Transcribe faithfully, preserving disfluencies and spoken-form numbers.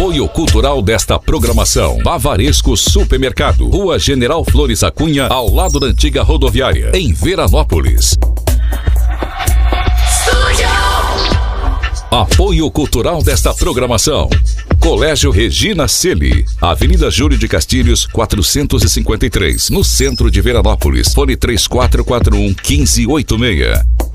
Apoio cultural desta programação: Bavaresco Supermercado, Rua General Flores Acunha, ao lado da antiga rodoviária, em Veranópolis. Apoio cultural desta programação: Colégio Regina Celi, Avenida Júlio de Castilhos, quatrocentos e cinquenta e três, no centro de Veranópolis. Fone três quatro quatro um, um cinco oito seis.